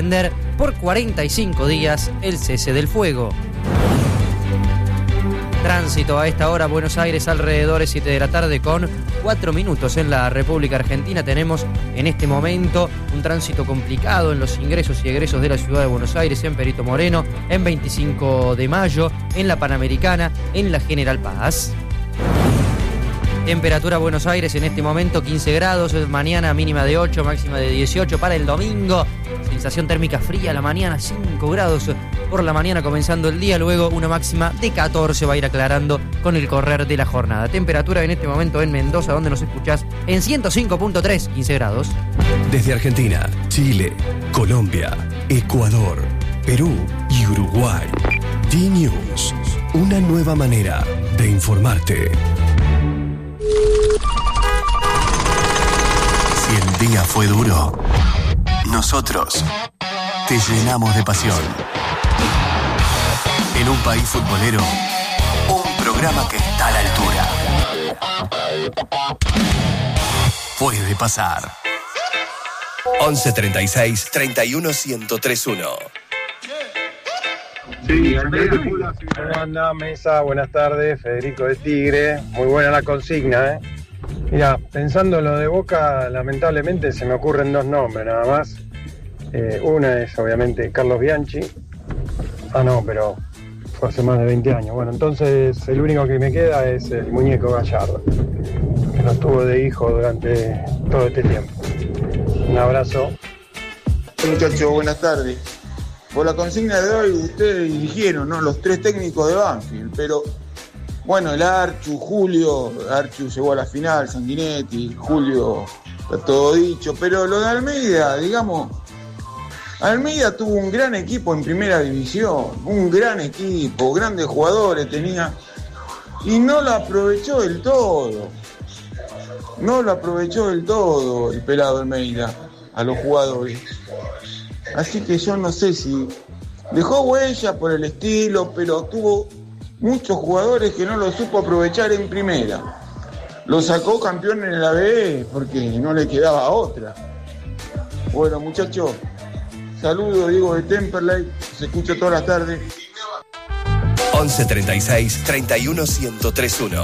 extender por 45 días el cese del fuego. Tránsito a esta hora, Buenos Aires, alrededores 7 de la tarde con 4 minutos en la República Argentina. Tenemos en este momento un tránsito complicado en los ingresos y egresos de la ciudad de Buenos Aires, en Perito Moreno, en 25 de Mayo, en la Panamericana, en la General Paz. Temperatura Buenos Aires en este momento 15 grados, mañana mínima de 8, máxima de 18 para el domingo. Sensación térmica fría a la mañana, 5 grados por la mañana comenzando el día, luego una máxima de 14 va a ir aclarando con el correr de la jornada. Temperatura en este momento en Mendoza, donde nos escuchás, en 105.3, 15 grados. Desde Argentina, Chile, Colombia, Ecuador, Perú y Uruguay. D-News, una nueva manera de informarte. Si el día fue duro, nosotros te llenamos de pasión. En un país futbolero, un programa que está a la altura. Puede pasar. 11 36 31 1031. Sí, ¿cómo anda, Mesa? Buenas tardes, Federico de Tigre. Muy buena la consigna, ¿eh? Mira, pensando en lo de Boca, lamentablemente se me ocurren dos nombres nada más. Una es obviamente Carlos Bianchi. No, pero fue hace más de 20 años. Bueno, entonces el único que me queda es el muñeco Gallardo, que nos tuvo de hijo durante todo este tiempo. Un abrazo. Muchachos, buenas tardes. Por la consigna de hoy, ustedes dirigieron, ¿no?, los 3 técnicos de Banfield, pero bueno, el Archu llegó a la final, Sanguinetti, Julio, está todo dicho, pero lo de Almeida, digamos, Almeida tuvo un gran equipo en primera división, un gran equipo, grandes jugadores tenía, y no lo aprovechó del todo el pelado Almeida a los jugadores. Así que yo no sé si dejó huella por el estilo, pero tuvo muchos jugadores que no lo supo aprovechar en primera. Lo sacó campeón en la B porque no le quedaba otra. Bueno, muchachos, saludos, Diego de Temperley, se escucha todas las tardes. 11 36 31 1031.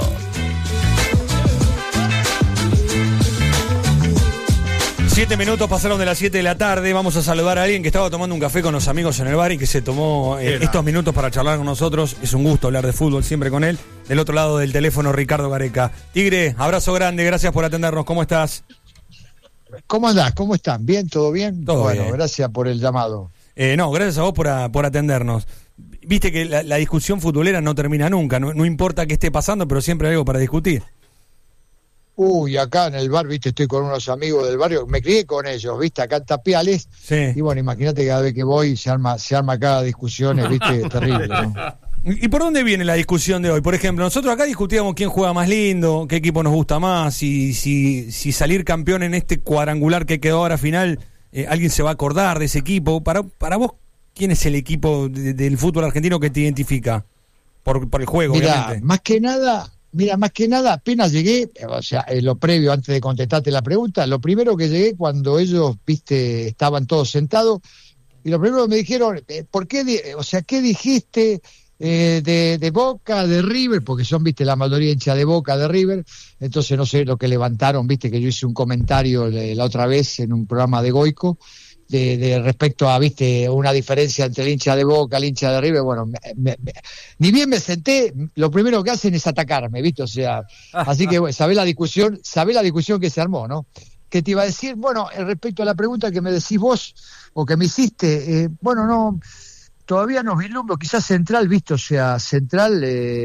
7 minutos pasaron de las 7 de la tarde. Vamos a saludar a alguien que estaba tomando un café con los amigos en el bar y que se tomó estos minutos para charlar con nosotros. Es un gusto hablar de fútbol siempre con él. Del otro lado del teléfono, Ricardo Gareca. Tigre, abrazo grande, gracias por atendernos. ¿Cómo estás? ¿Cómo andás? ¿Cómo están? ¿Bien? ¿Todo bien? Todo bueno, bien. Gracias por el llamado. No, gracias a vos por atendernos. Viste que la discusión futbolera no termina nunca. No importa qué esté pasando, pero siempre hay algo para discutir. Acá en el bar, viste, estoy con unos amigos del barrio, me crié con ellos, viste, acá en Tapiales, sí. Y bueno, imagínate cada vez que voy se arma cada discusiones, viste, terrible, ¿no? ¿Y por dónde viene la discusión de hoy? Por ejemplo, nosotros acá discutíamos quién juega más lindo, qué equipo nos gusta más, si salir campeón en este cuadrangular que quedó ahora final, alguien se va a acordar de ese equipo. Para vos, ¿quién es el equipo del fútbol argentino que te identifica? Por el juego, obviamente. Más que nada, apenas llegué, o sea, lo previo, antes de contestarte la pregunta, lo primero que llegué cuando ellos, viste, estaban todos sentados, y lo primero que me dijeron, ¿por qué, qué dijiste de Boca, de River? Porque son, viste, la mayoría hincha de Boca, de River, entonces no sé lo que levantaron, viste, que yo hice un comentario la otra vez en un programa de Goico, de respecto a, viste, una diferencia entre el hincha de Boca, el hincha de River. Bueno, ni bien me senté, lo primero que hacen es atacarme, viste, o sea, así que bueno, sabés la discusión que se armó, ¿no? Que te iba a decir, bueno, respecto a la pregunta que me decís vos, o que me hiciste, no, todavía nos vislumbro, quizás Central, viste, o sea, Central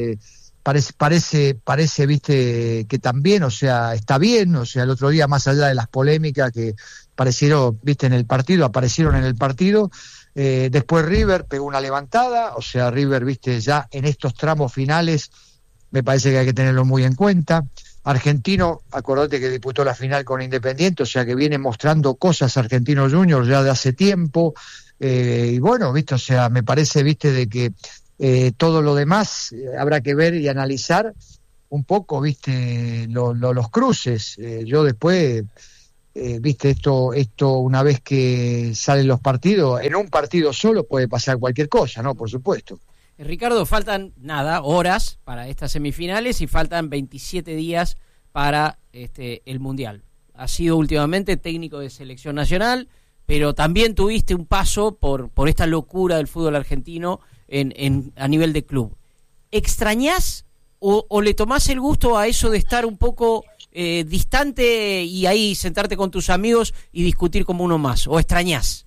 parece, viste, que también, o sea, está bien, o sea, el otro día, más allá de las polémicas que aparecieron, viste, aparecieron en el partido, después River pegó una levantada, o sea, River, viste, ya en estos tramos finales, me parece que hay que tenerlo muy en cuenta. Argentino, acordate que disputó la final con Independiente, o sea que viene mostrando cosas Argentino Juniors ya de hace tiempo, y bueno, viste, o sea, me parece, viste, de que todo lo demás habrá que ver y analizar un poco, viste, los cruces. Yo después viste, esto una vez que salen los partidos, en un partido solo puede pasar cualquier cosa, ¿no? Por supuesto. Ricardo, faltan horas para estas semifinales y faltan 27 días para el Mundial. Has sido últimamente técnico de selección nacional, pero también tuviste un paso por esta locura del fútbol argentino a nivel de club. ¿Extrañás o le tomás el gusto a eso de estar un poco distante y ahí sentarte con tus amigos y discutir como uno más? ¿O extrañás?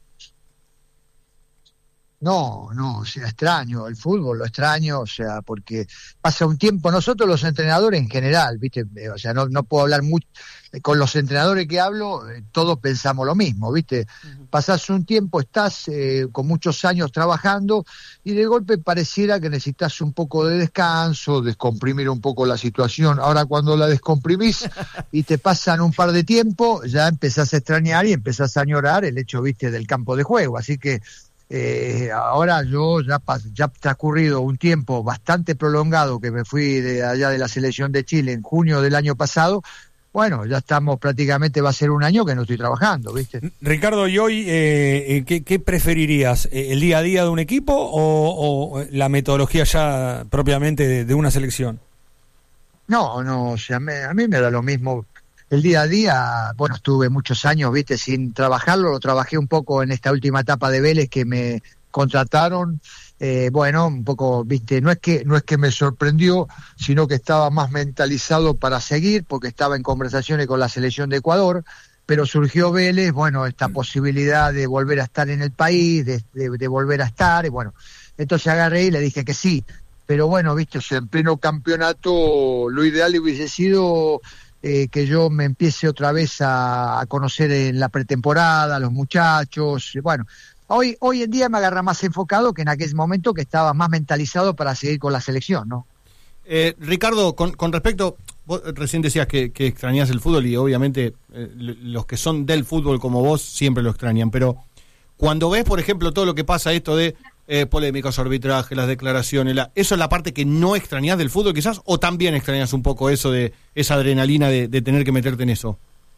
No, o sea, extraño el fútbol, lo extraño, o sea, porque pasa un tiempo, nosotros los entrenadores en general, viste, o sea, no puedo hablar mucho, con los entrenadores que hablo, todos pensamos lo mismo, viste, pasás un tiempo, estás con muchos años trabajando y de golpe pareciera que necesitas un poco de descanso, descomprimir un poco la situación. Ahora cuando la descomprimís y te pasan un par de tiempo, ya empezás a extrañar y empezás a añorar el hecho, viste, del campo de juego, así que ahora yo ya ha transcurrido un tiempo bastante prolongado que me fui de allá de la selección de Chile en junio del año pasado. Bueno, ya estamos prácticamente, va a ser un año que no estoy trabajando, ¿viste? Ricardo, ¿y hoy qué preferirías? ¿El día a día de un equipo o la metodología ya propiamente de una selección? No, o sea, a mí me da lo mismo. El día a día, bueno, estuve muchos años, viste, sin trabajarlo, lo trabajé un poco en esta última etapa de Vélez que me contrataron, bueno, un poco, viste, no es que me sorprendió, sino que estaba más mentalizado para seguir, porque estaba en conversaciones con la selección de Ecuador, pero surgió Vélez, bueno, esta posibilidad de volver a estar en el país, de volver a estar, y bueno, entonces agarré y le dije que sí, pero bueno, viste, o sea, en pleno campeonato, lo ideal hubiese sido que yo me empiece otra vez a conocer en la pretemporada, a los muchachos, bueno, hoy en día me agarra más enfocado que en aquel momento que estaba más mentalizado para seguir con la selección, ¿no? Ricardo, con respecto, vos recién decías que extrañás el fútbol y obviamente los que son del fútbol como vos siempre lo extrañan, pero cuando ves, por ejemplo, todo lo que pasa esto de polémicas, arbitraje, las declaraciones, ¿eso es la parte que no extrañás del fútbol quizás? ¿O también extrañás un poco eso de esa adrenalina de tener que meterte en eso?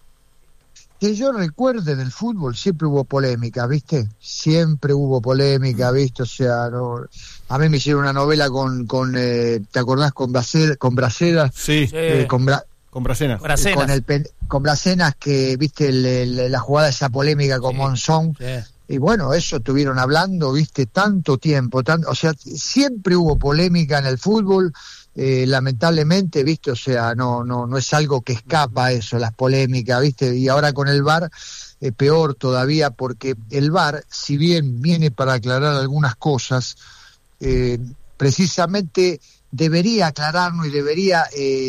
Que yo recuerde del fútbol siempre hubo polémica, ¿viste? Siempre hubo polémica, ¿viste? O sea, no, a mí me hicieron una novela con ¿te acordás? Con Bracedas. Sí, con Bracenas. Con Bracenas, que, ¿viste? La jugada esa polémica con Monzón. Sí. Y bueno, eso estuvieron hablando, viste, tanto tiempo, o sea, siempre hubo polémica en el fútbol, lamentablemente, viste, o sea, no es algo que escapa eso, las polémicas, viste, y ahora con el VAR, peor todavía, porque el VAR, si bien viene para aclarar algunas cosas, precisamente debería aclararnos y debería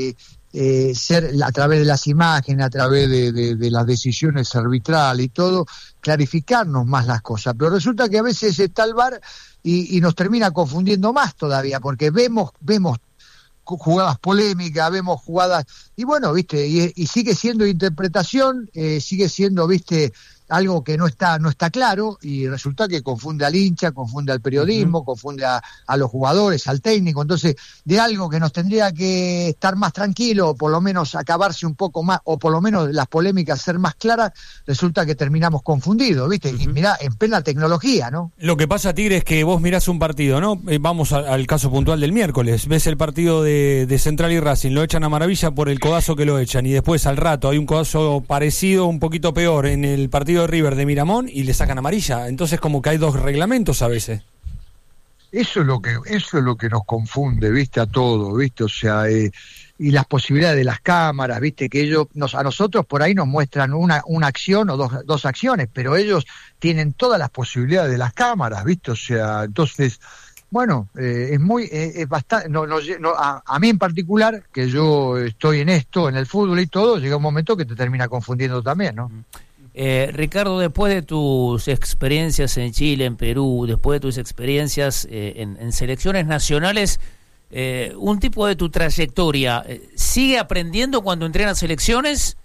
ser a través de las imágenes, a través de las decisiones arbitrales y todo, clarificarnos más las cosas, pero resulta que a veces está el VAR y nos termina confundiendo más todavía, porque vemos jugadas polémicas, vemos jugadas, y bueno, viste, y sigue siendo interpretación, sigue siendo, viste, algo que no está claro, y resulta que confunde al hincha, confunde al periodismo, confunde a los jugadores, al técnico. Entonces, de algo que nos tendría que estar más tranquilo, o por lo menos acabarse un poco más, o por lo menos las polémicas ser más claras, resulta que terminamos confundidos, ¿viste? Y mirá, en plena tecnología, ¿no? Lo que pasa, Tigre, es que vos mirás un partido, ¿no? Vamos al caso puntual del miércoles. Ves el partido de Central y Racing, lo echan a maravilla por el codazo que lo echan, y después al rato hay un codazo parecido, un poquito peor, en el partido de River de Miramón y le sacan amarilla. Entonces como que hay dos reglamentos a veces. Eso es lo que nos confunde, viste, a todo, viste, o sea, y las posibilidades de las cámaras, viste, que ellos a nosotros por ahí nos muestran una acción o dos acciones, pero ellos tienen todas las posibilidades de las cámaras, viste, o sea, entonces, bueno, es bastante, a mí en particular, que yo estoy en esto, en el fútbol y todo, llega un momento que te termina confundiendo también, ¿no? Ricardo, después de tus experiencias en Chile, en Perú, después de tus experiencias en selecciones nacionales, un tipo de tu trayectoria, ¿sigue aprendiendo cuando entrena selecciones?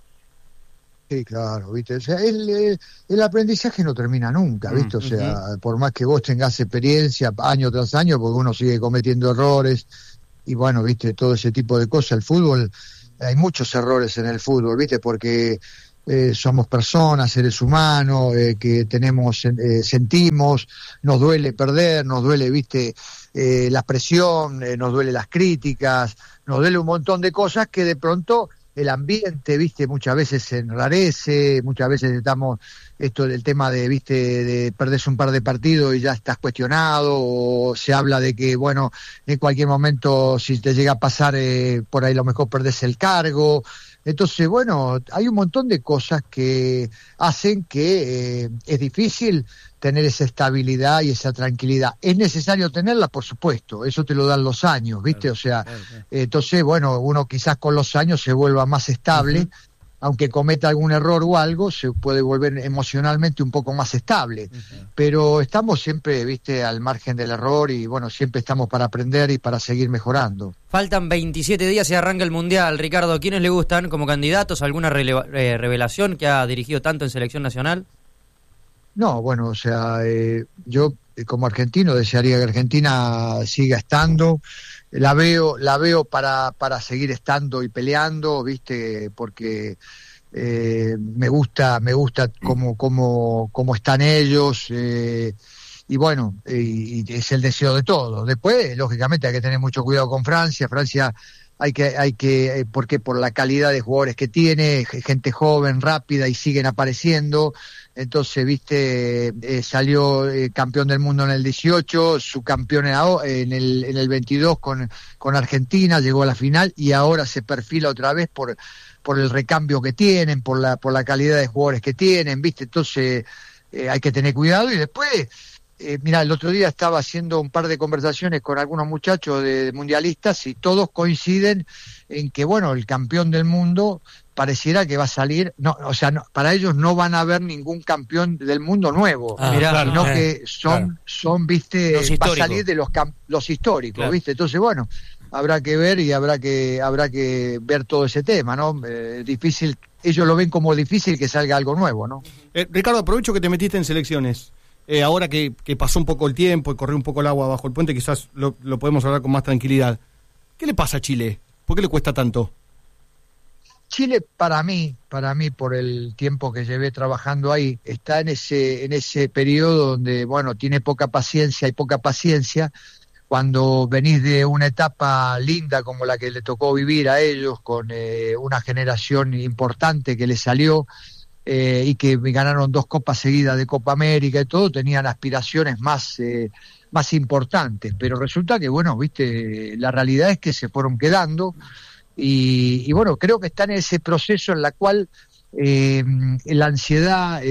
Sí, claro, viste, o sea, el aprendizaje no termina nunca, viste, o sea, por más que vos tengas experiencia año tras año, porque uno sigue cometiendo errores, y bueno, viste, todo ese tipo de cosas, el fútbol, hay muchos errores en el fútbol, viste, porque somos personas, seres humanos, que tenemos, sentimos, nos duele perder, nos duele, viste, la presión, nos duele las críticas, nos duele un montón de cosas que de pronto el ambiente, viste, muchas veces se enrarece, muchas veces estamos, esto del tema de, viste, de perderse un par de partidos y ya estás cuestionado, o se habla de que, bueno, en cualquier momento si te llega a pasar, por ahí lo mejor perdés el cargo. Entonces, bueno, hay un montón de cosas que hacen que es difícil tener esa estabilidad y esa tranquilidad. Es necesario tenerla, por supuesto, eso te lo dan los años, ¿viste? Claro, o sea, claro. Entonces, bueno, uno quizás con los años se vuelva más estable, aunque cometa algún error o algo, se puede volver emocionalmente un poco más estable. Pero estamos siempre, viste, al margen del error y, bueno, siempre estamos para aprender y para seguir mejorando. Faltan 27 días y arranca el Mundial. Ricardo, ¿quiénes le gustan como candidatos? ¿Alguna revelación que ha dirigido tanto en selección nacional? No, bueno, o sea, yo como argentino desearía que Argentina siga estando. La veo para seguir estando y peleando, viste, porque me gusta cómo están ellos, y bueno, y es el deseo de todos. Después, lógicamente, hay que tener mucho cuidado con Francia. Hay que porque por la calidad de jugadores que tiene, gente joven, rápida, y siguen apareciendo. Entonces, viste, salió campeón del mundo en el 18, subcampeón en el 22 con Argentina, llegó a la final y ahora se perfila otra vez por el recambio que tienen, por la calidad de jugadores que tienen, viste. Entonces, hay que tener cuidado. Y después, mira, el otro día estaba haciendo un par de conversaciones con algunos muchachos de mundialistas y todos coinciden en que, bueno, el campeón del mundo pareciera que va a salir, no, o sea, no, para ellos no van a haber ningún campeón del mundo nuevo, sino que son, viste, va a salir de los históricos, claro. Viste, entonces, bueno, habrá que ver y habrá que ver todo ese tema, ¿no? Difícil, ellos lo ven como difícil que salga algo nuevo, ¿no? Ricardo, aprovecho que te metiste en selecciones. Ahora que pasó un poco el tiempo y corrió un poco el agua bajo el puente, quizás lo podemos hablar con más tranquilidad. ¿Qué le pasa a Chile? ¿Por qué le cuesta tanto? Chile, para mí, por el tiempo que llevé trabajando ahí, está en ese periodo donde, bueno, tiene poca paciencia. Cuando venís de una etapa linda como la que le tocó vivir a ellos, con una generación importante que les salió, y que ganaron 2 copas seguidas de Copa América y todo, tenían aspiraciones más importantes, pero resulta que, bueno, viste, la realidad es que se fueron quedando y bueno, creo que están en ese proceso en la cual la ansiedad,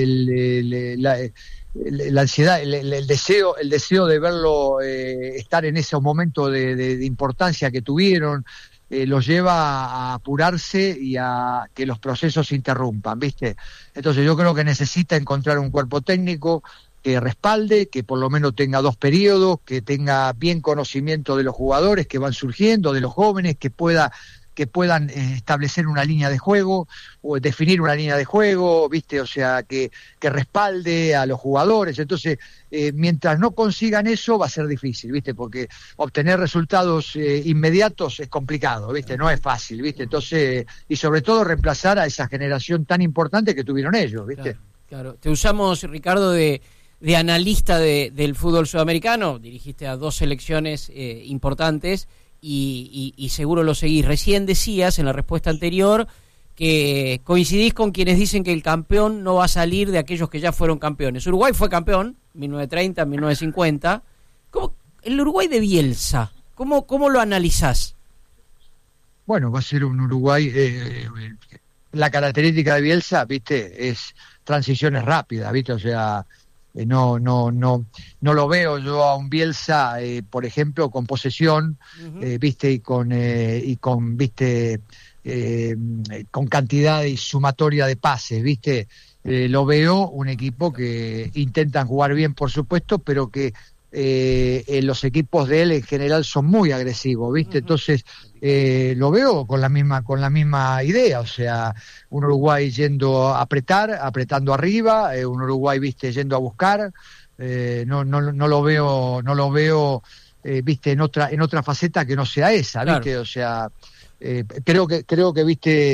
la ansiedad, el deseo de verlo estar en esos momentos de importancia que tuvieron, los lleva a apurarse y a que los procesos se interrumpan, ¿viste? Entonces yo creo que necesita encontrar un cuerpo técnico que respalde, que por lo menos tenga 2 periodos, que tenga bien conocimiento de los jugadores que van surgiendo, de los jóvenes, que puedan establecer una línea de juego o definir una línea de juego, ¿viste? O sea, que respalde a los jugadores. Entonces, mientras no consigan eso, va a ser difícil, ¿viste? Porque obtener resultados inmediatos es complicado, ¿viste? No es fácil, ¿viste? Entonces, y sobre todo reemplazar a esa generación tan importante que tuvieron ellos, ¿viste? Claro. Te usamos, Ricardo, de analista del fútbol sudamericano. Dirigiste a 2 selecciones importantes. Y seguro lo seguís. Recién decías en la respuesta anterior que coincidís con quienes dicen que el campeón no va a salir de aquellos que ya fueron campeones. Uruguay fue campeón 1930, 1950. ¿Cómo, el Uruguay de Bielsa, cómo lo analizás? Bueno, va a ser un Uruguay, la característica de Bielsa, viste, es transiciones rápidas, viste, o sea, no lo veo yo a un Bielsa, por ejemplo, con posesión, viste, y con viste, con cantidad y sumatoria de pases, viste. Lo veo un equipo que intentan jugar bien, por supuesto, pero que los equipos de él en general son muy agresivos, viste. Entonces lo veo con la misma idea, o sea, un Uruguay yendo a apretando arriba, un Uruguay, viste, yendo a buscar. No lo veo viste, en otra faceta que no sea esa, viste. Claro. O sea, creo que viste,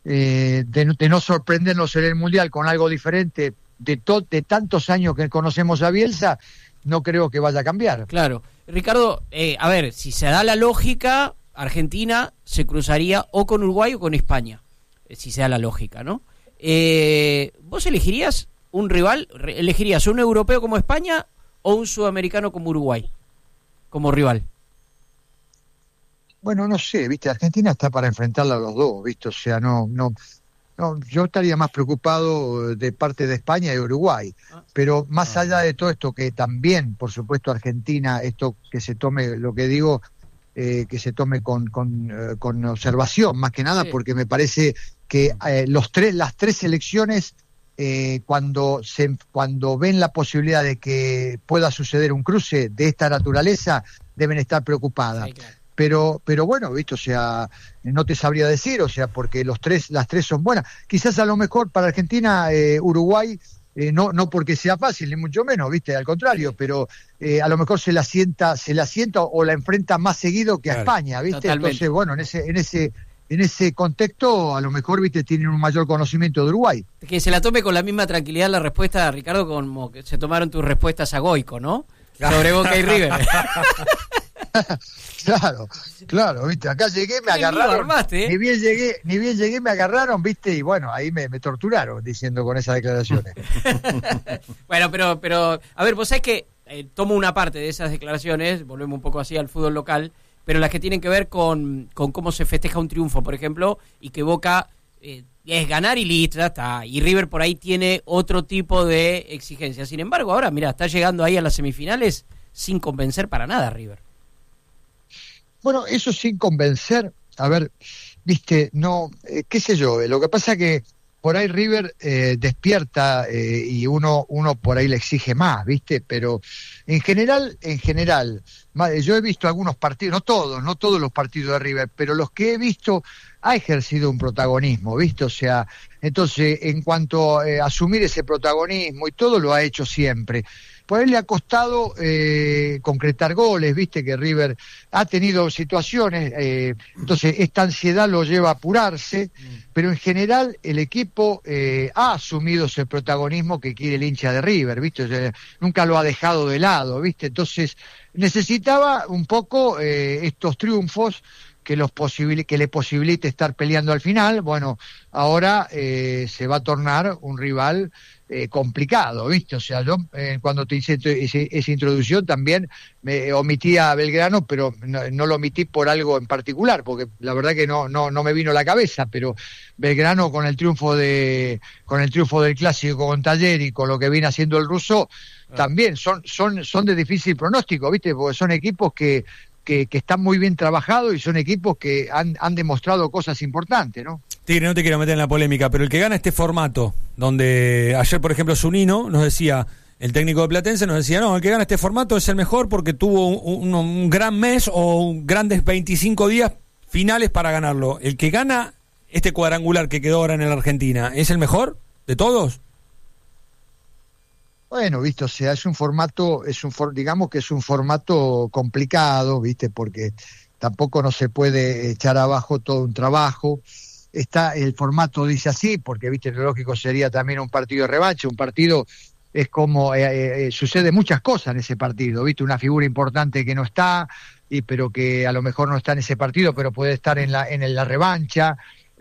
de no sorprendernos en el Mundial con algo diferente de tantos años que conocemos a Bielsa, no creo que vaya a cambiar. Claro. Ricardo, a ver, si se da la lógica, Argentina se cruzaría o con Uruguay o con España, si se da la lógica, ¿no? ¿Vos elegirías un rival? ¿Elegirías un europeo como España o un sudamericano como Uruguay como rival? Bueno, no sé, viste, Argentina está para enfrentarla a los dos, viste, o sea, no, yo estaría más preocupado de parte de España y Uruguay, pero más allá de todo esto, que también, por supuesto, Argentina, esto que se tome, lo que digo, que se tome con observación, más que nada, porque me parece que las tres selecciones, cuando ven la posibilidad de que pueda suceder un cruce de esta naturaleza, deben estar preocupadas. Sí, claro. Pero bueno, viste, o sea, no te sabría decir, o sea, porque las tres son buenas. Quizás a lo mejor para Argentina, Uruguay, no porque sea fácil, ni mucho menos, viste, al contrario, pero a lo mejor se la sienta o la enfrenta más seguido que a España, viste. Totalmente. Entonces, bueno, en ese contexto, a lo mejor, viste, tienen un mayor conocimiento de Uruguay. Que se la tome con la misma tranquilidad la respuesta, Ricardo, como que se tomaron tus respuestas a Goico, ¿no? Sobre Boca y River. Claro, viste, acá llegué, me agarraron, armaste, ni bien llegué, me agarraron, viste, y bueno, ahí me torturaron diciendo con esas declaraciones. Bueno, pero, a ver, vos sabés que tomo una parte de esas declaraciones, volvemos un poco así al fútbol local, pero las que tienen que ver con cómo se festeja un triunfo, por ejemplo, y que Boca es ganar y listo, ya está, y River por ahí tiene otro tipo de exigencia. Sin embargo, ahora, mira, está llegando ahí a las semifinales sin convencer para nada River. Bueno, eso sin convencer, a ver, viste, no, qué sé yo, lo que pasa que por ahí River despierta y uno por ahí le exige más, viste, pero en general, yo he visto algunos partidos, no todos los partidos de River, pero los que he visto ha ejercido un protagonismo, viste, o sea, entonces en cuanto a asumir ese protagonismo y todo lo ha hecho siempre. Por ahí le ha costado concretar goles, viste que River ha tenido situaciones, entonces esta ansiedad lo lleva a apurarse, pero en general el equipo ha asumido ese protagonismo que quiere el hincha de River, viste, o sea, nunca lo ha dejado de lado, viste, entonces necesitaba un poco estos triunfos que le posibilite estar peleando al final. Bueno, ahora se va a tornar un rival complicado, ¿viste? O sea, yo cuando te hice esa introducción también me omití a Belgrano, pero no lo omití por algo en particular, porque la verdad que no me vino a la cabeza, pero Belgrano con el triunfo del Clásico con Talleres y con lo que viene haciendo el ruso, también son de difícil pronóstico, ¿viste? Porque son equipos que están muy bien trabajados y son equipos que han demostrado cosas importantes, ¿no? Tigre, no te quiero meter en la polémica, pero el que gana este formato, donde ayer, por ejemplo, Zunino nos decía, el técnico de Platense nos decía, no, el que gana este formato es el mejor porque tuvo un gran mes o grandes 25 días finales para ganarlo. ¿El que gana este cuadrangular que quedó ahora en la Argentina es el mejor de todos? Bueno, viste, o sea, digamos que es un formato complicado, viste, porque tampoco no se puede echar abajo todo un trabajo. El formato dice así, porque viste, lo lógico sería también un partido de revancha, un partido es como sucede muchas cosas en ese partido, viste, una figura importante que no está, pero que a lo mejor no está en ese partido, pero puede estar en la revancha,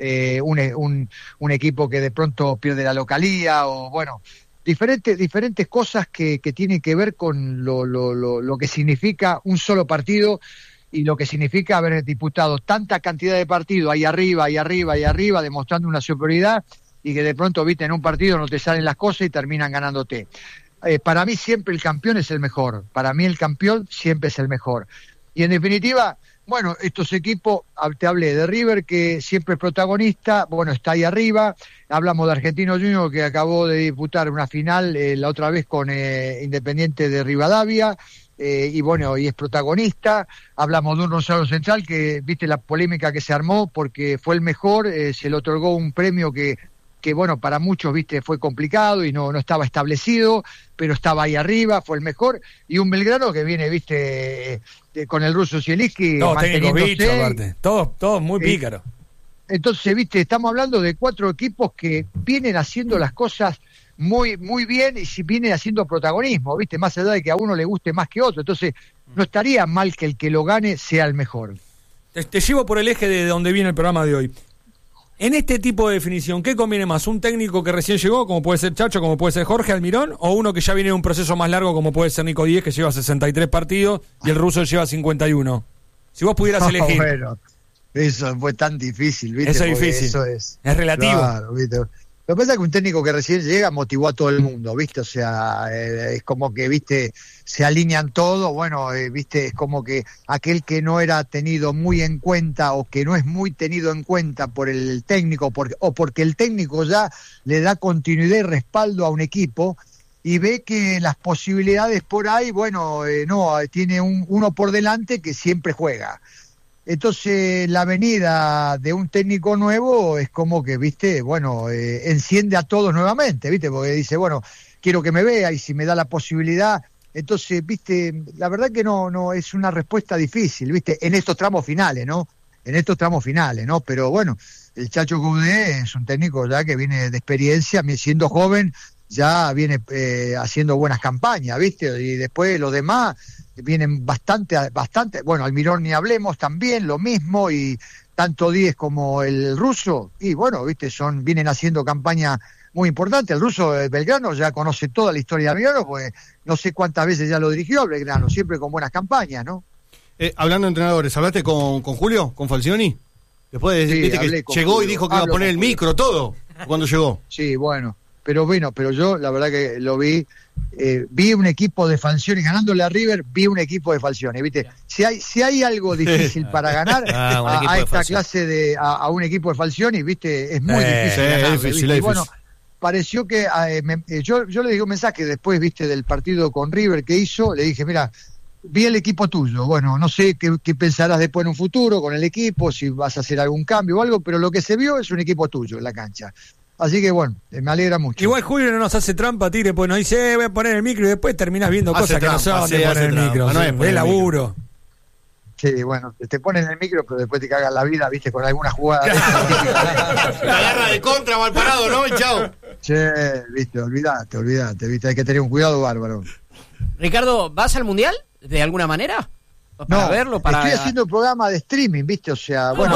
un equipo que de pronto pierde la localía, o bueno, diferentes cosas que tienen que ver con lo que significa un solo partido y lo que significa haber disputado tanta cantidad de partidos ahí arriba, demostrando una superioridad, y que de pronto, viste, en un partido no te salen las cosas y terminan ganándote. Para mí siempre el campeón es el mejor, y en definitiva, bueno, estos equipos, te hablé de River, que siempre es protagonista, bueno, está ahí arriba. Hablamos de Argentino Junior, que acabó de disputar una final la otra vez con Independiente de Rivadavia, y bueno, y es protagonista. Hablamos de un Rosario Central que, viste la polémica que se armó porque fue el mejor, se le otorgó un premio que bueno, para muchos, viste, fue complicado y no estaba establecido, pero estaba ahí arriba, fue el mejor. Y un Belgrano que viene, viste, con el ruso Zielinski todos técnicos bichos, aparte, todos muy pícaros. Entonces, viste, estamos hablando de 4 equipos que vienen haciendo las cosas muy muy bien y si vienen haciendo protagonismo, viste, más allá de que a uno le guste más que otro. Entonces, no estaría mal que el que lo gane sea el mejor. Te llevo por el eje de donde viene el programa de hoy. En este tipo de definición, ¿qué conviene más? ¿Un técnico que recién llegó, como puede ser Chacho, como puede ser Jorge Almirón, o uno que ya viene de un proceso más largo, como puede ser Nico Díez, que lleva 63 partidos y el ruso lleva 51? Si vos pudieras elegir. Bueno, eso fue tan difícil, ¿viste? Eso es difícil. Eso es relativo. Claro, ¿viste? Lo que pasa es que un técnico que recién llega motivó a todo el mundo, ¿viste? O sea, es como que, ¿viste? Se alinean todos, bueno, ¿viste? Es como que aquel que no era tenido muy en cuenta o que no es muy tenido en cuenta por el técnico o porque el técnico ya le da continuidad y respaldo a un equipo y ve que las posibilidades por ahí, bueno, no, tiene uno por delante que siempre juega. Entonces la venida de un técnico nuevo es como que, viste, bueno, enciende a todos nuevamente, viste, porque dice, bueno, quiero que me vea y si me da la posibilidad, entonces, viste, la verdad que no es una respuesta difícil, viste, en estos tramos finales, ¿no? Pero bueno, el Chacho Coudet es un técnico ya que viene de experiencia, siendo joven, ya viene haciendo buenas campañas, viste, y después los demás vienen bastante, bueno, Almirón ni hablemos también, lo mismo, y tanto Díez como el ruso, y bueno, viste, vienen haciendo campaña muy importante. El ruso de Belgrano ya conoce toda la historia de Almirón, pues no sé cuántas veces ya lo dirigió Belgrano, siempre con buenas campañas, ¿no? Hablando de entrenadores, ¿hablaste con Julio, con Falcioni? Después Sí, viste que llegó Julio. y dijo que iba a poner el micro, todo, cuando llegó. Sí, bueno, pero yo la verdad que lo vi un equipo de Falcioni ganándole a River, vi un equipo de Falcioni, ¿viste? Si hay algo difícil para ganar a esta clase a un equipo de Falcioni, ¿viste? Es muy difícil ganarle, es difícil, ¿viste? Y bueno, pareció que yo le di un mensaje después, ¿viste? Del partido con River que hizo, le dije, mira, vi el equipo tuyo, bueno, no sé qué pensarás después en un futuro con el equipo, si vas a hacer algún cambio o algo, pero lo que se vio es un equipo tuyo en la cancha. Así que bueno, me alegra mucho. Igual Julio no nos hace trampa, Tigre, pues nos dice, voy a poner el micro y después terminás viendo cosas que no son de poner el micro. No es laburo. Sí, bueno, te ponen el micro, pero después te cagan la vida, viste, con alguna jugada. La agarra de contra, mal parado, ¿no? Y chao. Che, viste, olvídate, viste, hay que tener un cuidado bárbaro. Ricardo, ¿vas al Mundial de alguna manera? ¿Para verlo? Estoy haciendo un programa de streaming, viste, o sea, bueno.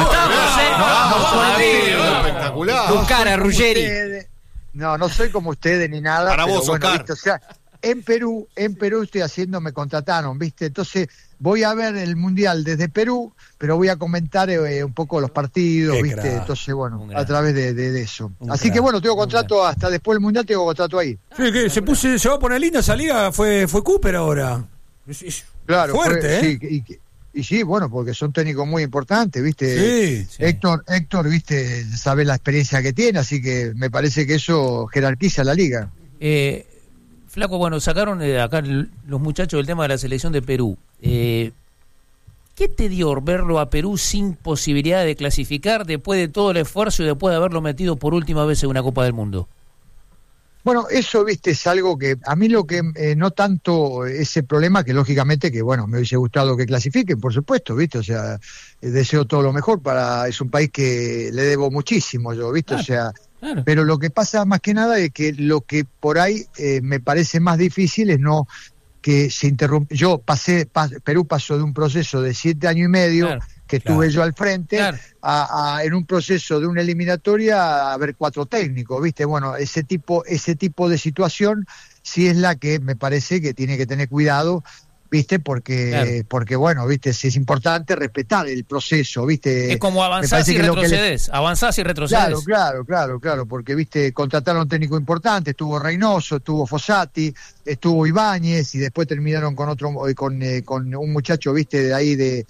Espectacular. Tu cara, Ruggeri. No soy como ustedes ni nada. Para pero vos, bueno, Oscar. viste, o sea, en Perú me contrataron, viste, entonces voy a ver el Mundial desde Perú, pero voy a comentar un poco los partidos, viste, crack. Entonces bueno, a través de eso. Así que bueno, tengo contrato hasta después del Mundial, tengo contrato ahí. Sí, que se va a poner linda esa liga, fue Cooper ahora. Claro, fuerte, sí, y sí, bueno, porque son técnicos muy importantes, ¿viste? Sí. Héctor, ¿viste? Sabe la experiencia que tiene, así que me parece que eso jerarquiza la liga. Flaco, bueno, sacaron acá los muchachos del tema de la selección de Perú. ¿Qué te dio verlo a Perú sin posibilidad de clasificar después de todo el esfuerzo y después de haberlo metido por última vez en una Copa del Mundo? Bueno, eso, viste, es algo que a mí lo que no tanto ese problema, que lógicamente que, bueno, me hubiese gustado que clasifiquen, por supuesto, viste, o sea, deseo todo lo mejor es un país que le debo muchísimo yo, viste, claro, o sea, claro. Pero lo que pasa más que nada es que lo que por ahí me parece más difícil es no que se interrumpa. Yo Perú pasó de un proceso de 7 años y medio, claro, que tuve yo al frente, claro, en un proceso de una eliminatoria a ver 4 técnicos, ¿viste? Bueno, ese tipo de situación sí es la que me parece que tiene que tener cuidado, ¿viste? Porque bueno, ¿viste? Sí es importante respetar el proceso, ¿viste? Es como avanzás y retrocedes, avanzás y retrocedes. Claro, porque, ¿viste? Contrataron a un técnico importante, estuvo Reynoso, estuvo Fossati, estuvo Ibáñez y después terminaron con un muchacho, ¿viste? De ahí de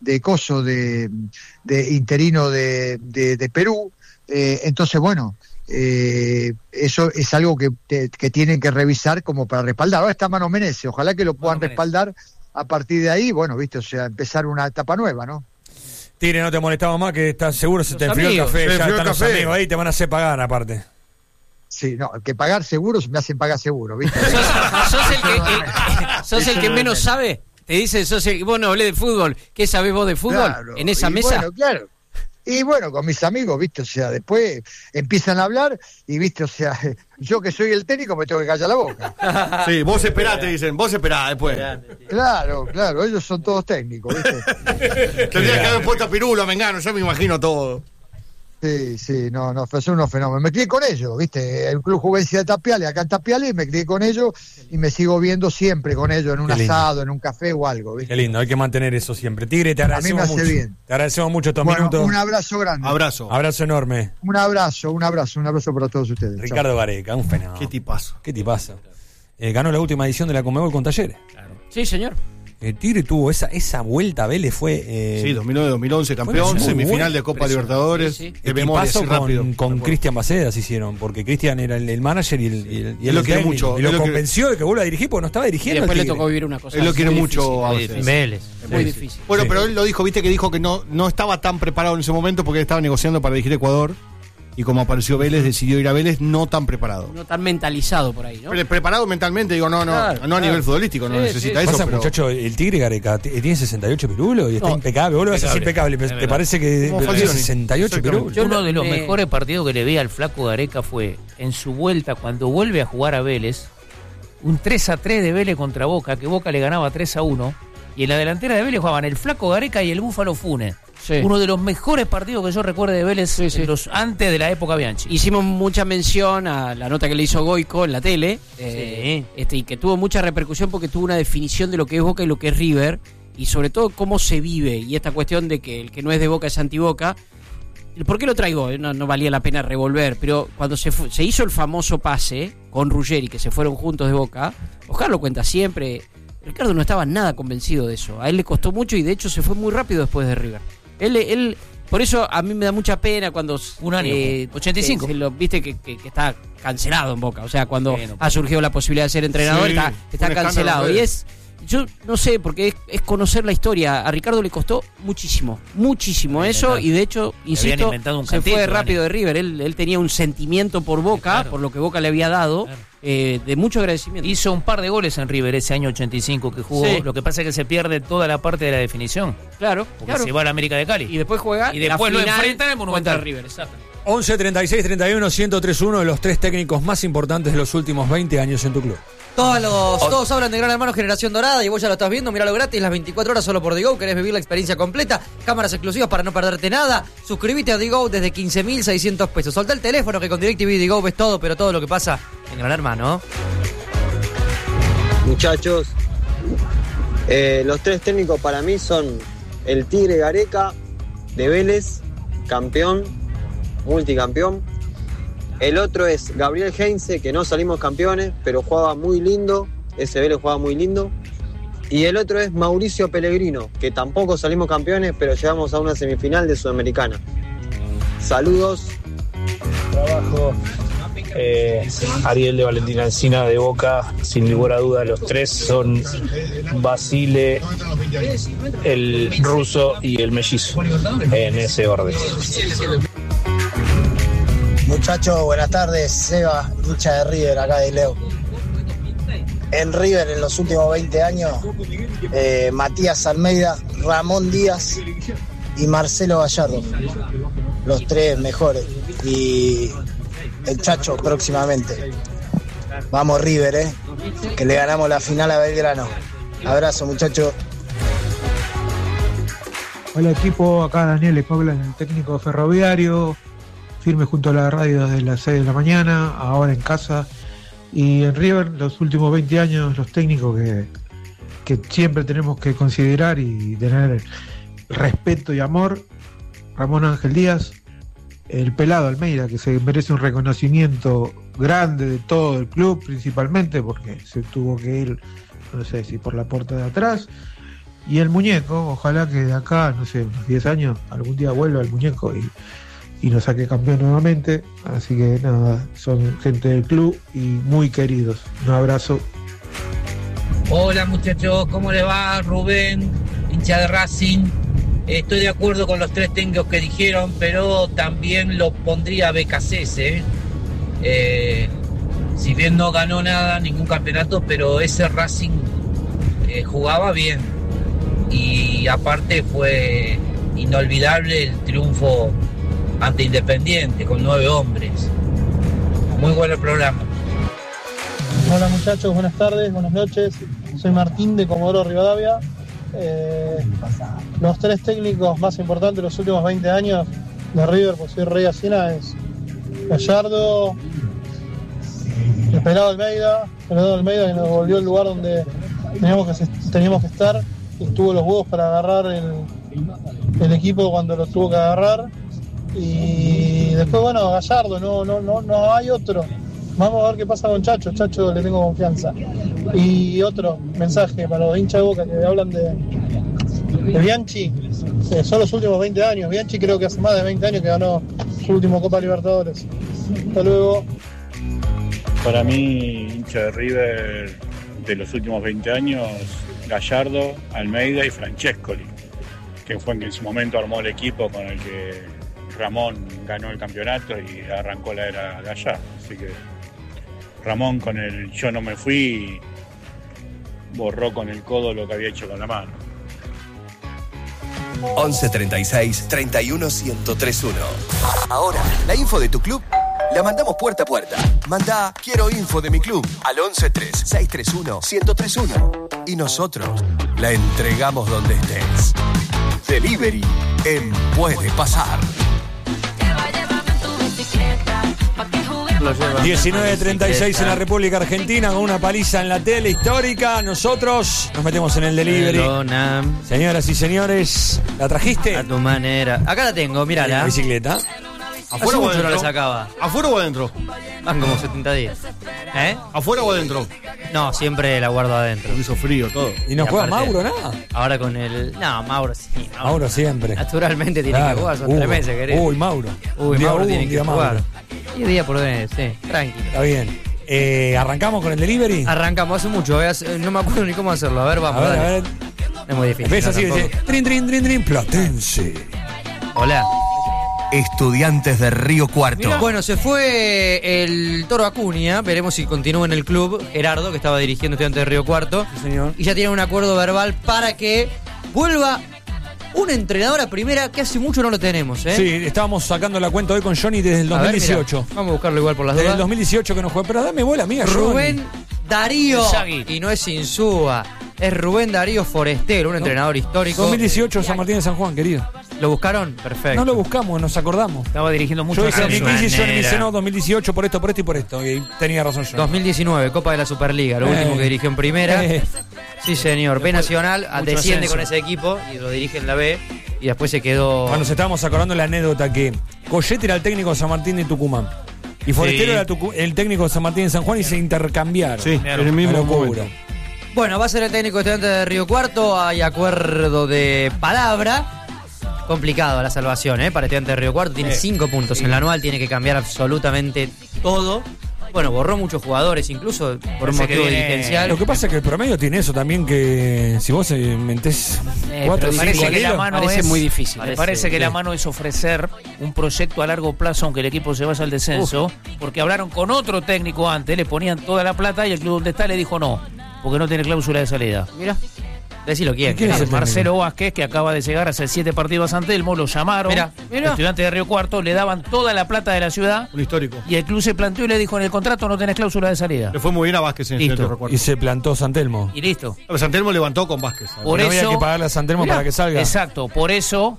interino de Perú, entonces bueno, eso es algo que tienen que revisar como para respaldar. Ahora está Mano Menezes, ojalá que lo puedan respaldar a partir de ahí, bueno, viste, o sea, empezar una etapa nueva, ¿no? Tigre, no te molestamos más, que estás seguro se te enfrió el café, ya están los amigos ahí, te van a hacer pagar aparte. Sí, no, que pagar seguros me hacen pagar seguro, ¿viste? ¿Sos el que menos sabe? Te dice, vos no hablé de fútbol, ¿qué sabés vos de fútbol? Claro, en esa mesa. Bueno, claro. Y bueno, con mis amigos, ¿viste? O sea, después empiezan a hablar y, ¿viste? O sea, yo que soy el técnico me tengo que callar la boca. Sí, vos esperá, te dicen, vos esperá después. Claro, ellos son todos técnicos, ¿viste? Tendría que haber puesto a Pirulo, a Mengano, yo me imagino todo. Sí, no, son unos fenómenos. Me crié con ellos, ¿viste? El Club Juvencia de Tapiales, acá en Tapiales, me crié con ellos y me sigo viendo siempre con ellos en un asado, en un café o algo, ¿viste? Qué lindo, hay que mantener eso siempre. Tigre, te agradecemos mucho. Bien. Te agradecemos mucho estos minutos. Un abrazo grande. Abrazo enorme. Un abrazo para todos ustedes. Ricardo Chao. Gareca, un fenómeno. Qué tipazo. Ganó la última edición de la Conmebol con Talleres. Claro. Sí, señor. Tigre tuvo esa vuelta a Vélez, fue... sí, 2009-2011 campeón, semifinal de Copa Libertadores. Sí. De memoria, con Cristian Bacedas hicieron, porque Cristian era el manager y él lo quiere mucho. Y lo convenció de que vuelva a dirigir porque no estaba dirigiendo. Y después le tocó vivir una cosa. Él lo quiere mucho a Vélez. Es muy difícil. Bueno, pero él lo dijo, viste que dijo que no estaba tan preparado en ese momento porque él estaba negociando para dirigir Ecuador. Y como apareció Vélez, decidió ir a Vélez no tan preparado. No tan mentalizado por ahí, ¿no? Preparado mentalmente, digo, no a nivel futbolístico, no necesita eso. Pasa, pero... muchacho, el Tigre Gareca tiene 68 pirulos y está impecable. Vos lo vas a decir impecable, pero ¿te parece que tiene 68 pirulos? Uno de los mejores partidos que le vi al flaco Gareca fue en su vuelta, cuando vuelve a jugar a Vélez, un 3-3 de Vélez contra Boca, que Boca le ganaba 3-1, y en la delantera de Vélez jugaban el flaco Gareca y el Búfalo Funes. Sí. Uno de los mejores partidos que yo recuerde de Vélez antes de la época Bianchi. Hicimos mucha mención a la nota que le hizo Goico en la tele, y que tuvo mucha repercusión porque tuvo una definición de lo que es Boca y lo que es River, y sobre todo cómo se vive, y esta cuestión de que el que no es de Boca es anti-Boca. ¿Por qué lo traigo? No valía la pena revolver, pero cuando se hizo el famoso pase con Ruggeri, que se fueron juntos de Boca, Oscar lo cuenta siempre, Ricardo no estaba nada convencido de eso, a él le costó mucho y de hecho se fue muy rápido después de River. Él por eso a mí me da mucha pena cuando... Un año, 85. Viste que está cancelado en Boca. O sea, cuando ha surgido la posibilidad de ser entrenador, está cancelado. Y yo no sé, porque es conocer la historia. A Ricardo le costó muchísimo eso. Y de hecho, insisto, se fue rápido de River. Él tenía un sentimiento por Boca, por lo que Boca le había dado. De mucho agradecimiento. Hizo un par de goles en River ese año 85 que jugó. Lo que pasa es que se pierde toda la parte de la definición. Claro. Se va a la América de Cali. Y después juega. Y después lo enfrenta en el Monumental River. Exacto. 11, 36, 31, 103-1 de los 3 técnicos más importantes de los últimos 20 años en tu club. Todos hablan de Gran Hermano Generación Dorada y vos ya lo estás viendo, miralo gratis, las 24 horas solo por Digo. ¿Querés vivir la experiencia completa? Cámaras exclusivas para no perderte nada. Suscríbete a Digo desde 15.600 pesos. Soltá el teléfono que con DirecTV Digo ves todo, pero todo lo que pasa en Gran Hermano. Muchachos, los 3 técnicos para mí son el Tigre Gareca de Vélez, campeón, multicampeón. El otro es Gabriel Heinze, que no salimos campeones, pero jugaba muy lindo. Ese Vélez jugaba muy lindo. Y el otro es Mauricio Pellegrino, que tampoco salimos campeones, pero llegamos a una semifinal de Sudamericana. Saludos. Trabajo. Ariel de Valentina Encina de Boca, sin lugar a duda los 3 son Basile, el ruso y el mellizo, en ese orden. Muchachos, buenas tardes. Seba, hincha de River, acá de Leo. En River, en los últimos 20 años, Matías Almeida, Ramón Díaz y Marcelo Gallardo. Los 3 mejores. Y el Chacho próximamente. Vamos River, que le ganamos la final a Belgrano. Abrazo, muchachos. Hola equipo, acá Daniel Espagla, el técnico ferroviario. Firme junto a la radio desde las 6 de la mañana, ahora en casa. Y en River, los últimos 20 años, los técnicos que siempre tenemos que considerar y tener respeto y amor: Ramón Ángel Díaz, el Pelado Almeida, que se merece un reconocimiento grande de todo el club, principalmente porque se tuvo que ir, no sé si por la puerta de atrás. Y el Muñeco, ojalá que de acá, no sé, unos 10 años, algún día vuelva el Muñeco y nos saque campeón nuevamente. Así que nada, son gente del club y muy queridos. Un abrazo. Hola muchachos, ¿cómo le va? Rubén, hincha de Racing. Estoy de acuerdo con los 3 técnicos que dijeron, pero también lo pondría a Becasese. Si bien no ganó nada, ningún campeonato, pero ese Racing jugaba bien. Y aparte fue inolvidable el triunfo ante Independiente con 9 hombres. Muy bueno el programa. Hola muchachos, buenas tardes, buenas noches. Soy Martín de Comodoro Rivadavia. Los 3 técnicos más importantes de los últimos 20 años de River, pues soy Rey Asina, es Gallardo, el Pelado Almeida que nos volvió al lugar donde teníamos que estar y tuvo los huevos para agarrar el equipo cuando lo tuvo que agarrar. Y después, bueno, Gallardo, no hay otro. Vamos a ver qué pasa con Chacho. Chacho le tengo confianza. Y otro mensaje para los hinchas de Boca que hablan de Bianchi. Son los últimos 20 años. Bianchi creo que hace más de 20 años que ganó su último Copa Libertadores. Hasta luego. Para mí, hincha de River de los últimos 20 años, Gallardo, Almeida y Francescoli, que fue quien en su momento armó el equipo con el que Ramón ganó el campeonato y arrancó la era Gallardo. Así que Ramón con el yo no me fui borró con el codo lo que había hecho con la mano. 11 36 31 1031. Ahora, la info de tu club la mandamos puerta a puerta. Manda quiero info de mi club al 11 3 631 1031 y nosotros la entregamos donde estés. Delivery en Puede Pasar. 19:36 en la República Argentina con una paliza en la tele histórica. Nosotros nos metemos en el delivery. Perdona. Señoras y señores, ¿la trajiste? A tu manera. Acá la tengo, mírala. ¿La bicicleta? ¿Afuera o mucho adentro? no la sacaba. ¿Afuera o adentro? Van como 70 días. ¿Afuera o adentro? No, siempre la guardo adentro. Hizo frío todo. ¿Y no juega aparte, Mauro nada? Ahora con el... No, Mauro sí. Mauro siempre. Naturalmente tiene que jugar, son 3 meses, querido. Uy, Mauro. Uy, Día Mauro uno, tiene que día jugar. Mauro. Y día por vez, sí, tranquilo. Está bien. ¿Arrancamos con el delivery? Arrancamos hace mucho, no me acuerdo ni cómo hacerlo. A ver, vamos. A ver. Es muy difícil. Empieza así, dice, trin, Platense. Hola. Estudiantes de Río Cuarto. Mirá. Bueno, se fue el Toro Acuña, veremos si continúa en el club. Gerardo, que estaba dirigiendo Estudiantes de Río Cuarto. Sí, señor. Y ya tienen un acuerdo verbal para que vuelva un entrenador a primera que hace mucho no lo tenemos, ¿eh? Sí, estábamos sacando la cuenta hoy con Johnny desde el 2018. Ver, vamos a buscarlo igual por las desde dudas. el 2018 que no juega, pero dame bola mía, Rubén Johnny. Darío. Y no es Insúa. Es Rubén Darío Forestero, un entrenador histórico. 2018 San Martín de San Juan, querido. ¿Lo buscaron? Perfecto. No lo buscamos, nos acordamos. Estaba dirigiendo mucho. Yo dije 2015 y me dice no, 2018 por esto y por esto. Y tenía razón yo. 2019, Copa de la Superliga, lo último que dirigió en primera. Sí, señor. B Nacional desciende con ese equipo y lo dirige en la B. Y después se quedó... Bueno, nos estábamos acordando la anécdota que Coyete era el técnico de San Martín de Tucumán. Y Forestero era el técnico de San Martín de San Juan y se intercambiaron. Sí, en el mismo momento. Bueno, va a ser el técnico estudiante de Río Cuarto. Hay acuerdo de palabra. Complicado la salvación, para Estudiante de Río Cuarto. Tiene 5 puntos en la anual. Tiene que cambiar absolutamente todo. Bueno, borró muchos jugadores, incluso por un motivo dirigencial. Lo que pasa es que el promedio tiene eso también, que si vos mentés 4 o 5 parece que la mano parece muy difícil. Me parece que la mano es ofrecer un proyecto a largo plazo, aunque el equipo se vaya al descenso, porque hablaron con otro técnico antes, le ponían toda la plata y el club donde está le dijo no, porque no tiene cláusula de salida. Mira. Decilo quién. ¿Quién es el Marcelo Vázquez, que acaba de llegar hace 7 partidos ante Telmo, lo llamaron. Mira. Estudiantes de Río Cuarto, le daban toda la plata de la ciudad. Un histórico. Y el club se planteó y le dijo: en el contrato no tenés cláusula de salida. Le fue muy bien a Vázquez en el Río Cuarto. Y se plantó San Telmo. Y listo. San Telmo levantó con Vázquez. Por no eso, había que pagarle a San Telmo para que salga. Exacto, por eso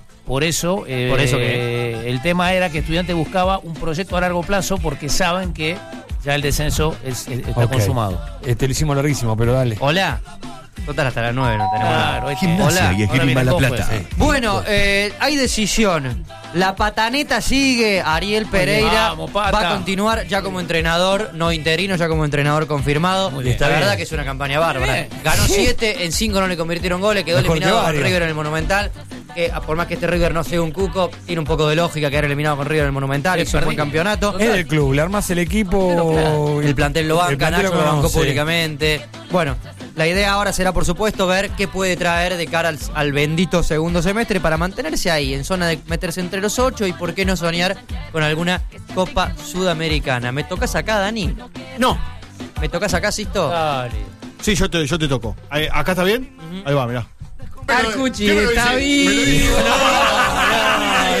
el tema era que Estudiantes buscaba un proyecto a largo plazo porque saben que ya el descenso está consumado. Lo hicimos larguísimo, pero dale. Hola. Total, hasta las 9 no tenemos nada. Gimnasia y Esgrima La Plata. Bueno, hay decisión. La pataneta sigue. Ariel Pereira va a continuar ya como entrenador, no interino, ya como entrenador confirmado. La verdad que es una campaña bárbara. Ganó 7, en 5 no le convirtieron goles, quedó eliminado con River en el Monumental. Que por más que este River no sea un cuco, tiene un poco de lógica quedar eliminado con River en el Monumental. Hizo un buen campeonato. Es del club, le armás el equipo. El plantel lo banca, Nacho lo bancó públicamente. Bueno, la idea ahora será, por supuesto, ver qué puede traer de cara al bendito segundo semestre para mantenerse ahí, en zona de meterse entre los 8 y por qué no soñar con alguna Copa Sudamericana. ¿Me tocas acá, Dani? No. ¿Me tocas acá, Sisto? Dale. Sí, yo te toco. ¿Acá está bien? Ahí va, mirá. Arcuchi, está vivo.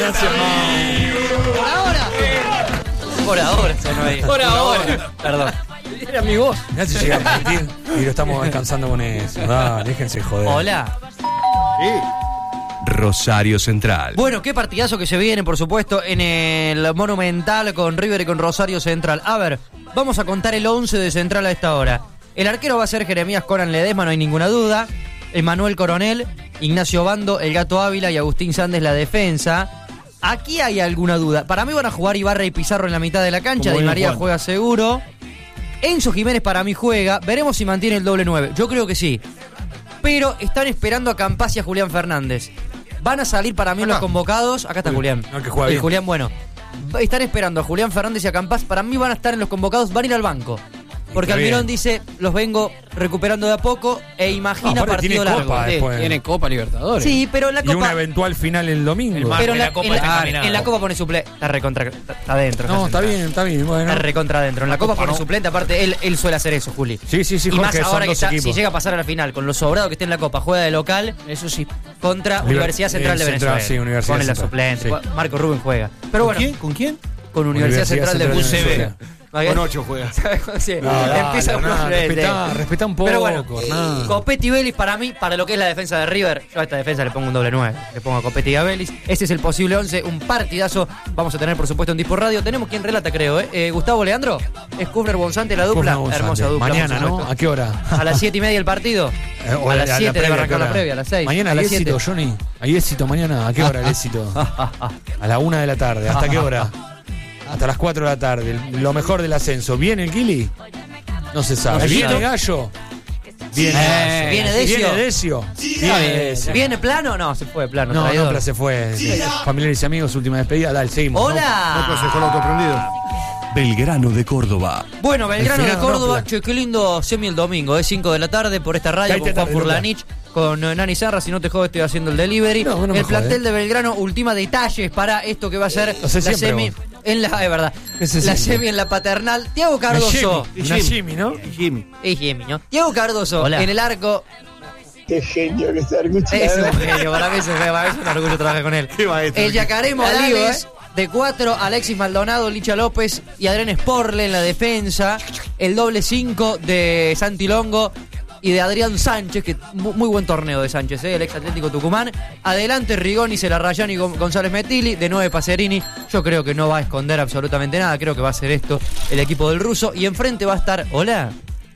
gracias, Por ahora, se no hay. Por ahora. Perdón. Era mi voz. Ya se llega a partir y lo estamos descansando con eso. Déjense joder. Hola. Rosario Central. Bueno, qué partidazo que se viene, por supuesto, en el Monumental con River y con Rosario Central. A ver, vamos a contar el 11 de Central a esta hora. El arquero va a ser Jeremías Coran Ledesma, no hay ninguna duda. Emanuel Coronel, Ignacio Bando, El Gato Ávila y Agustín Sández la defensa. Aquí hay alguna duda. Para mí van a jugar Ibarra y Pizarro en la mitad de la cancha. Di María juega seguro. Enzo Jiménez para mí juega. Veremos si mantiene el doble 9. Yo creo que sí. Pero están esperando a Campás y a Julián Fernández. Van a salir para mí los convocados. Acá está Julián. No, que juega bien. Julián, bueno. Están esperando a Julián Fernández y a Campás. Para mí van a estar en los convocados. Van a ir al banco. Porque Almirón dice, los vengo recuperando de a poco e imagina partido largo. Copa tiene Copa Libertadores. Sí, pero en la Copa... Y una eventual final el domingo. Pero en la Copa pone suplente. Está recontra... Está adentro. No, está bien. Bueno. Está recontra adentro. En la Copa pone suplente. Aparte, él suele hacer eso, Juli. Sí, y Jorge, más ahora que está, si llega a pasar a la final, con lo sobrado que esté en la Copa, juega de local, eso sí, contra Universidad Central de Venezuela. Sí, Universidad Pone la Central. suplente. Sí. Marco Rubén juega. Pero bueno, ¿Con quién? Con Universidad Central de Venezuela. Con 8 juega. Sí, empieza respeta un poco. Pero bueno, Copetti y Vélez para mí, para lo que es la defensa de River, yo a esta defensa le pongo un doble 9. Le pongo a Copetti y a Vélez. Ese es el posible 11, un partidazo. Vamos a tener, por supuesto, en Dispo Radio. Tenemos quien relata, creo, Gustavo Leandro. Es Kufner Bonzante la dupla. Hermosa dupla. Mañana, ¿no? ¿A qué hora? A las 7:30 el partido. A las 7 debe arrancar la previa, a las 6. Mañana hay éxito, Johnny. Hay éxito mañana. ¿A qué hora el éxito? A la 1 de la tarde. ¿Hasta qué hora? Hasta las 4 de la tarde. Lo mejor del ascenso. ¿Viene el Kili? No se sabe. ¿Viene Gallo? ¿Viene Decio? ¿Viene Plano? No, se fue Plano. No, pero se fue. Familiares y amigos, última despedida. Dale, seguimos. ¡Hola! No se dejó el autoprendido. Belgrano de Córdoba. Bueno, Belgrano de Córdoba. Che, qué lindo semi el domingo. 5 de la tarde por esta radio con Juan Furlanich. Con Nani Zarra, si no te jodo estoy haciendo el delivery. El plantel de Belgrano ultima detalles para esto que va a ser la semi. En la, es verdad. La semi en la Paternal. Tiago Cardoso. Jimmy, ¿no? Jimmy, ¿no? Tiago Cardoso. Hola. En el arco. Qué genio que se escucha. Es un genio, para mí es un orgullo trabajar con él. El Yacaré Morales. De 4, Alexis Maldonado, Licha López y Adrián Sporle en la defensa. El doble 5 de Santi Longo y de Adrián Sánchez, que muy buen torneo de Sánchez, el ex Atlético Tucumán. Adelante Rigoni, Celarrayán y González Metili. De 9 Pacerini. Yo creo que no va a esconder absolutamente nada. Creo que va a ser esto el equipo del ruso. Y enfrente va a estar... ¿Hola?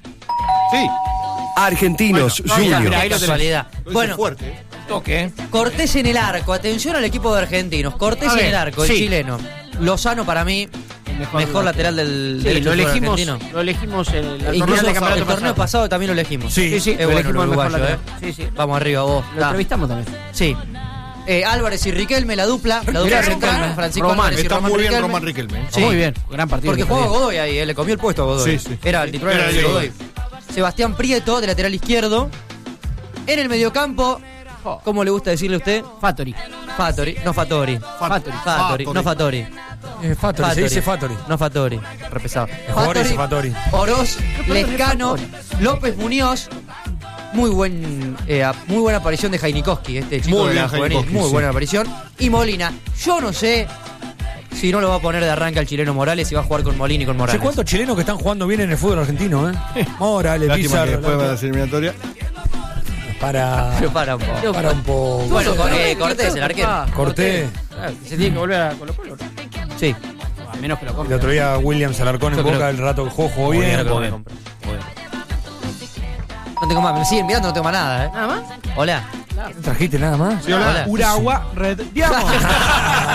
Sí. Argentinos Juniors. Mira, casualidad. Bueno, fuerte. Toque. Cortés en el arco. Atención al equipo de Argentinos. Cortés en el arco, el chileno. Lozano para mí, mejor lateral del derecho argentino. Lo elegimos incluso el torneo pasado también lo elegimos. Sí, es bueno el uruguayo, Sí. Vamos arriba vos. Lo entrevistamos también. Sí. Álvarez y Riquelme, la dupla central, Francisco Álvarez y Román Riquelme. Román Riquelme. Sí. Muy bien, gran partido. Porque jugaba Godoy ahí, le comió el puesto a Godoy. Sí. Era el titular de Godoy. Sebastián Prieto, de lateral izquierdo. En el mediocampo, ¿cómo le gusta decirle a usted? Fattori. No Fattori. No Fattori. Se dice Fattori. No Fattori. Repesado. Fattori. Oroz, Lescano, López Muñoz. Muy buena aparición de Jainikowski, este chico de la juvenil. Muy buena aparición. Y Molina. Yo no sé si no lo va a poner de arranque al chileno Morales y va a jugar con Molina y con Morales. ¿Cuántos chilenos que están jugando bien en el fútbol argentino? Morales, Pizarro. Después va a las eliminatorias. Para un poco. Bueno, Cortés, el arquero. Cortés. Se tiene que volver a Colo-Colo. Sí. A menos que lo compre. El otro día Williams Alarcón en Boca, el rato que jugó bien. No tengo más, me siguen mirando, no tengo más nada, ¿Nada más? Hola. ¿Trajiste nada más? Sí, hola. Uragua Red Diamond.